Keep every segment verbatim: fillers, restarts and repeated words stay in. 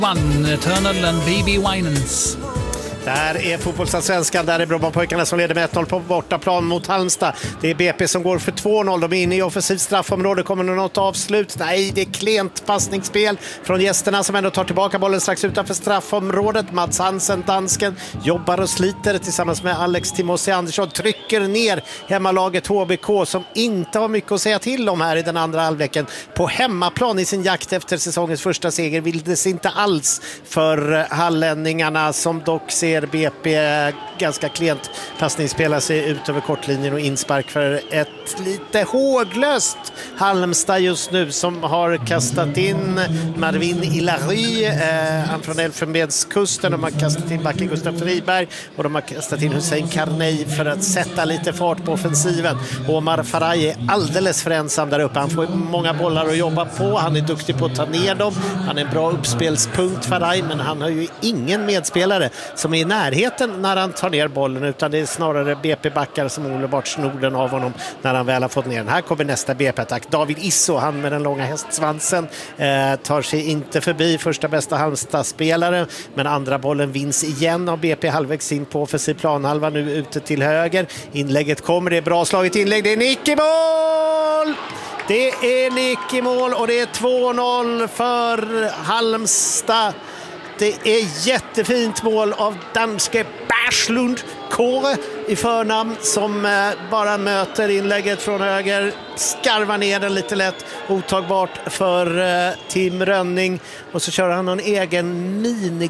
One, Eternal and B B Winans. Där är fotbollsallsvenskan, där är Brommapojkarna som leder med ett noll på bortaplan mot Halmstad. Det är B P som går för två noll, de är inne i offensivt straffområde, kommer det något avslut? Nej, det är klent passningsspel från gästerna som ändå tar tillbaka bollen strax utanför straffområdet. Mats Hansen, dansken, jobbar och sliter tillsammans med Alex Timossi Andersson, trycker ner hemmalaget H B K som inte har mycket att säga till om här i den andra halvleken. På hemmaplan i sin jakt efter säsongens första seger vill det sig inte alls för hallänningarna som dock ser B P ganska klent passning spelar sig ut över kortlinjen och inspark för ett lite håglöst Halmstad just nu som har kastat in Marvin Ilary, eh, han från Elfenbenskusten, de har kastat in backen Gustav Friberg och de har kastat in Hussein Karnej för att sätta lite fart på offensiven. Omar Faraj är alldeles för ensam där uppe, han får många bollar att jobba på, han är duktig på att ta ner dem, han är en bra uppspelspunkt Faraj, men han har ju ingen medspelare som är i närheten när han tar ner bollen, utan det är snarare B P-backar som omedelbart snor den av honom när han väl har fått ner den. Här kommer nästa B P-attack. David Isso, han med den långa hästsvansen, eh, tar sig inte förbi första bästa Halmstad-spelare, men andra bollen vinns igen av B P halvvägs in på offensiv planhalva, nu ute till höger. Inlägget kommer, det är bra slaget inlägg, det är nick i mål! Det är nick i mål och det är två noll för Halmstad. Det är jättefint mål av danske Berslund Kåre i förnamn som bara möter inlägget från höger, skarvar ner den lite lätt, otagbart för Tim Rönning, och så kör han någon egen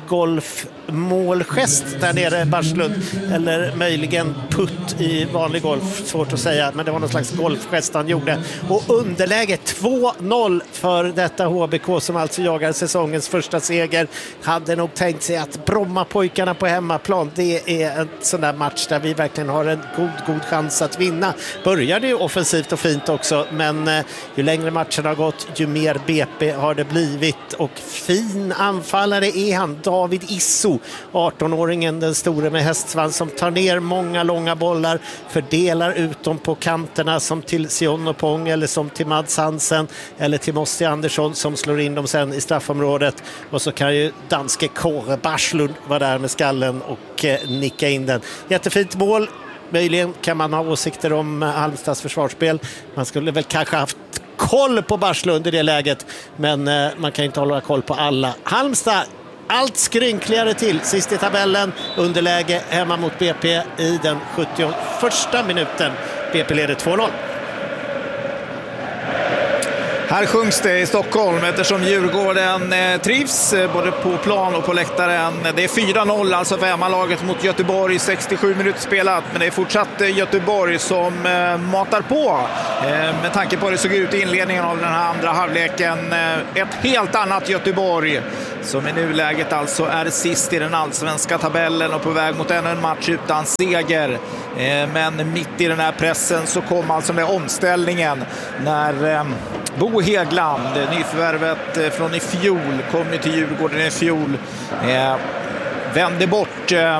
minigolfmålgest där nere, Berslund, eller möjligen putt i vanlig golf, svårt att säga, men det var någon slags golfgest han gjorde. Och underläge två noll för detta H B K som alltså jagar säsongens första seger. Hade nog tänkt sig att Brommapojkarna på hemmaplan, det är en sån där match där vi verkligen har en god, god chans att vinna. Började ju offensivt och fint också, men eh, ju längre matchen har gått, ju mer B P har det blivit, och fin anfallare är han, David Isso, arton-åringen, den store med hästsvans som tar ner många långa bollar, fördelar ut dem på kanterna som till Sion och Pong eller som till Mads Hansen eller till Mossi Andersson som slår in dem sen i straffområdet, och så kan ju danske Kåre Berslund vara där med skallen och eh, nicka in den. Jättefint mål. Möjligen kan man ha åsikter om Halmstads försvarsspel. Man skulle väl kanske haft koll på Berslund i det läget, men eh, man kan inte hålla koll på alla. Halmstad allt skrynkligare till sist i tabellen, underläge hemma mot B P i den sjuttioförsta minuten. B P leder två noll. Här sjungs det i Stockholm eftersom Djurgården eh, trivs eh, både på plan och på läktaren. Det är fyra noll alltså för hemmalaget mot Göteborg, sextiosju minuter spelat, men det är fortsatt eh, Göteborg som eh, matar på. Eh, med tanke på hur det såg ut i inledningen av den här andra halvleken. Eh, ett helt annat Göteborg som i nuläget alltså är sist i den allsvenska tabellen och på väg mot ännu en match utan seger. Eh, men mitt i den här pressen så kom alltså med omställningen när eh, Bo Hegland, nyförvärvet från i fjol, kom ju till Djurgården i fjol, eh, vände bort eh,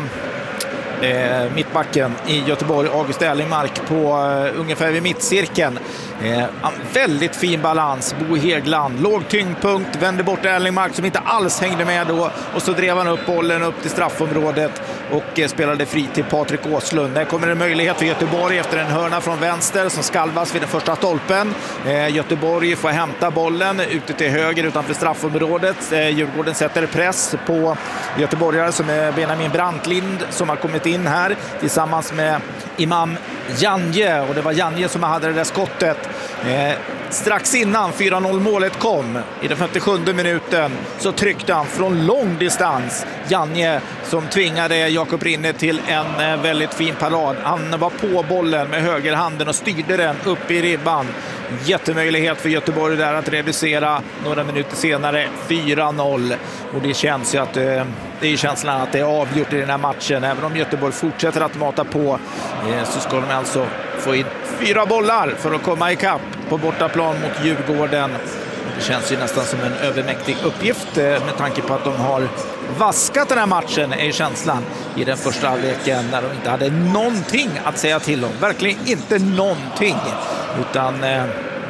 eh, mittbacken i Göteborg, August Erlingmark, på eh, ungefär vid mittcirkeln. Eh, väldigt fin balans, Bo Hegland, låg tyngdpunkt, vände bort Erlingmark som inte alls hängde med då, och så drev han upp bollen upp till straffområdet och eh, spelade fri till Patrik Åslund. Där kommer en möjlighet för Göteborg efter en hörna från vänster som skalvas vid den första stolpen. Eh, Göteborg får hämta bollen ute till höger utanför straffområdet. Eh, Djurgården sätter press på göteborgare som är Benjamin Brantlind som har kommit in här tillsammans med Imam Janje, och det var Janje som hade det där skottet. Eh, strax innan fyra noll målet kom i den femtiosjunde minuten så tryckte han från lång distans Janje som tvingade Jakob Rinne till en eh, väldigt fin parad. Han var på bollen med högerhanden och styrde den upp i ribban. Jättemöjlighet för Göteborg där att reducera några minuter senare, fyra noll, och det känns ju att eh, det är känslan att det är avgjort i den här matchen. Även om Göteborg fortsätter att mata på eh, så ska de alltså få in fyra bollar för att komma ikapp på bortaplan mot Djurgården. Det känns ju nästan som en övermäktig uppgift eh, med tanke på att de har vaskat den här matchen, är känslan i den första halvleken när de inte hade någonting att säga till om. Verkligen inte någonting. Utan eh,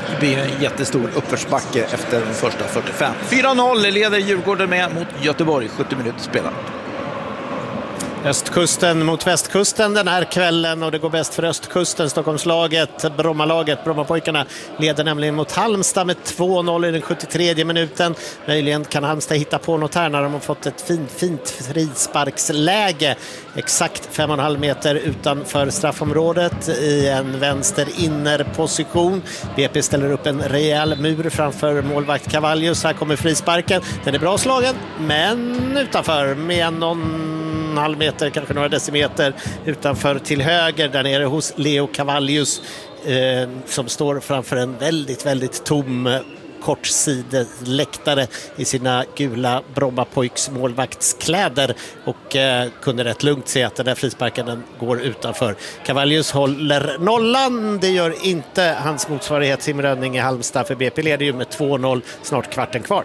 Det blir en jättestor uppförsbacke efter de första fyrtiofem. fyra noll leder Djurgården med mot Göteborg, sjuttio minuter spelat. Östkusten mot västkusten den här kvällen, och det går bäst för östkusten. Stockholmslaget, Brommalaget, Brommapojkarna leder nämligen mot Halmstad med två noll i den sjuttiotredje minuten. Möjligen kan Halmstad hitta på något här när de har fått ett fint, fint frisparksläge exakt fem och en halv meter utanför straffområdet i en vänster innerposition. B P ställer upp en rejäl mur framför målvakt Cavallius. Här kommer frisparken. Den är bra slagen, men utanför med någon en halv meter, kanske några decimeter utanför till höger där nere hos Leo Cavallius eh, som står framför en väldigt, väldigt tom kortsideläktare i sina gula Brommapojks målvaktskläder och eh, kunde rätt lugnt se att den där frisparken den går utanför. Cavallius håller nollan, det gör inte hans motsvarighet Tim Rönning i Halmstad, för B P leder ju med två noll, snart kvarten kvar.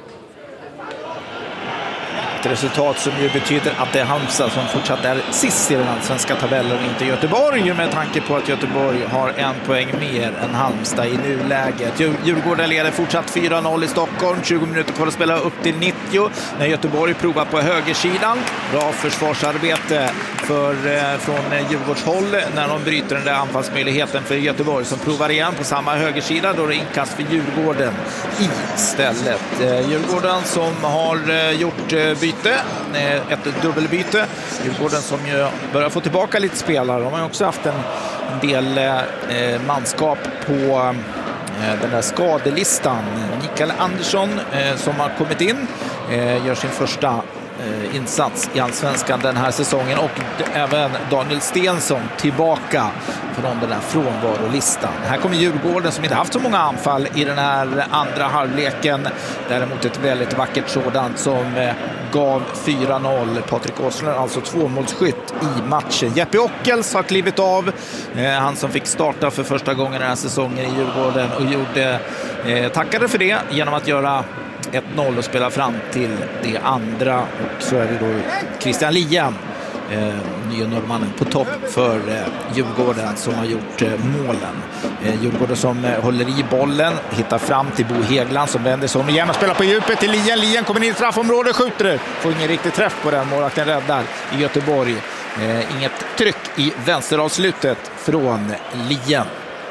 Ett resultat som ju betyder att det är Halmstad som fortsatt är sist i den svenska tabellen och inte Göteborg, med tanke på att Göteborg har en poäng mer än Halmstad i nuläget. Djurgården leder fortsatt fyra noll i Stockholm, tjugo minuter kvar att spela upp till nittio när Göteborg provar på högersidan. Bra försvarsarbete för, eh, från Djurgårdshåll när de bryter den där anfallsmöjligheten för Göteborg som provar igen på samma högersida. Då är det inkast för Djurgården istället. Eh, Djurgården som har eh, gjort eh, byte, ett dubbelbyte. Djurgården som ju börjar få tillbaka lite spelare. De har ju också haft en, en del eh, manskap på eh, den där skadelistan. Mikael Andersson eh, som har kommit in eh, gör sin första eh, insats i Allsvenskan den här säsongen, och även Daniel Stensson tillbaka från den där frånvarolistan. Här kommer Djurgården som inte haft så många anfall i den här andra halvleken. Däremot ett väldigt vackert sådant som eh, gav fyra noll. Patrik Åslund, alltså tvåmålsskytt i matchen. Jeppe Ockels har klivit av. Eh, han som fick starta för första gången den här säsongen i Djurgården och gjorde, eh, tackade för det genom att göra ett noll och spela fram till det andra. Och så är det då Christian Lien, Eh, nya norrmannen på topp för eh, Djurgården, som har gjort eh, målen. Eh, Djurgården som eh, håller i bollen, hittar fram till Bo Hegland som vänder sig om igen och spelar på djupet till Lien. Lien kommer in i straffområdet, skjuter det. Får ingen riktig träff på den, målvakten räddar i Göteborg. Eh, inget tryck i vänsteravslutet från Lien.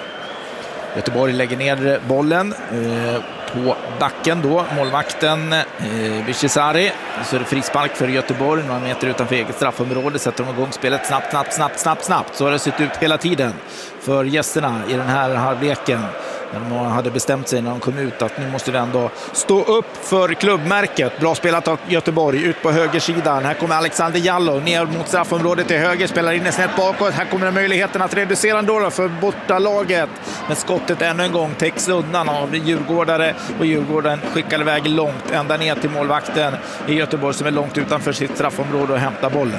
Göteborg lägger ner bollen eh, på backen då. Målvakten eh, Bishesari. Så är det frispark för Göteborg. Några meter utanför eget straffområde. Sätter de igång spelet snabbt, snabbt, snabbt, snabbt, snabbt. Så har det sett ut hela tiden för gästerna i den här halvleken. När de hade bestämt sig när de kom ut att nu måste vi ändå stå upp för klubbmärket. Bra spelat av Göteborg, ut på högersidan. Här kommer Alexander Jallo ner mot straffområdet till höger, spelar in snett bakåt. Här kommer det möjligheten att reducera ändå för bortalaget. Men skottet ännu en gång täcks undan av Djurgårdare, och Djurgården skickar iväg långt ända ner till målvakten i Göteborg som är långt utanför sitt straffområde och hämtar bollen.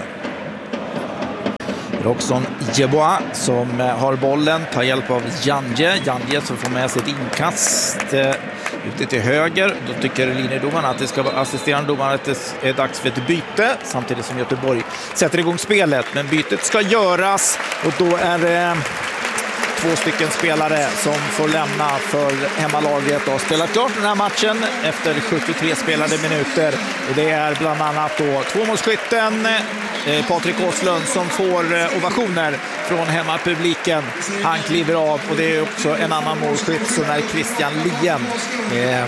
Roxon Jeboa som har bollen, tar hjälp av Janje. Janje som får med sig ett inkast eh, ute till höger. Då tycker linjedomaren att det ska vara assisterande domaren att det är dags för ett byte, samtidigt som Göteborg sätter igång spelet. Men bytet ska göras, och då är det eh, två stycken spelare som får lämna för hemmalaget och har spelat klart den här matchen efter sjuttiotre spelade minuter. Och det är bland annat då tvåmålsskytten eh, Patrik Åslund som får eh, ovationer från hemmapubliken. Han kliver av, och det är också en annan målskytt som är Christian Lien eh,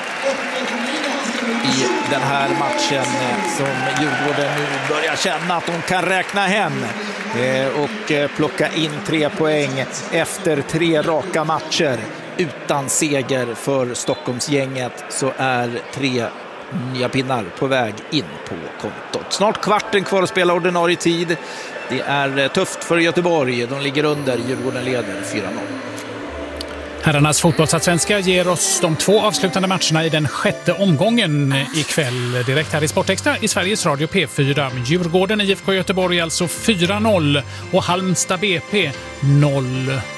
i den här matchen eh, som Djurgården nu börjar känna att de kan räkna hem eh, och eh, plocka in tre poäng efter tre raka matcher utan seger för Stockholmsgänget. Så är tre nya pinnar på väg in på kontot. Snart kvarten kvar att spela ordinarie tid. Det är tufft för Göteborg. De ligger under, Djurgården leder fyra noll. Herrarnas fotbollsallsvenska ger oss de två avslutande matcherna i den sjätte omgången ikväll. Direkt här i Sportextra i Sveriges Radio P fyra. Djurgården I F K Göteborg alltså fyra noll och Halmstad B P noll